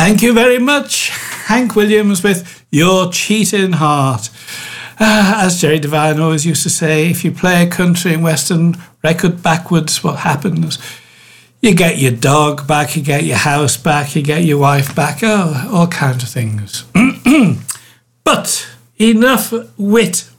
Thank you very much, Hank Williams with Your Cheating Heart. As Jerry Devine always used to say, if you play a country and western record backwards, what happens? You get your dog back, you get your house back, you get your wife back, all kinds of things. But enough wit.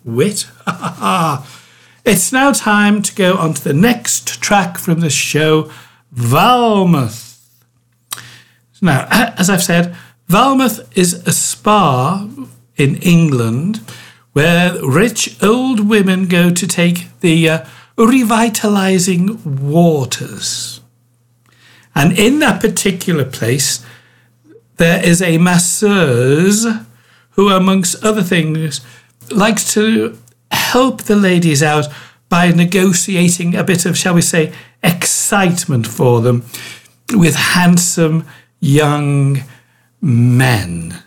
It's now time to go on to the next track from the show, Valmouth. Now, as I've said, Valmouth is a spa in England where rich old women go to take the revitalising waters. And in that particular place, there is a masseuse who, amongst other things, likes to help the ladies out by negotiating a bit of, shall we say, excitement for them with handsome young men.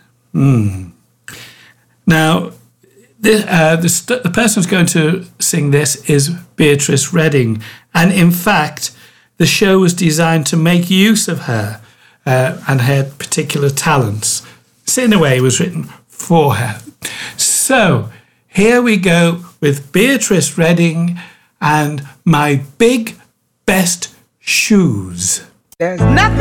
Now, the person who's going to sing this is Beatrice Redding, and in fact, the show was designed to make use of her and her particular talents. So in a way, it was written for her. So here we go with Beatrice Redding and My Big Best Shoes. There's nothing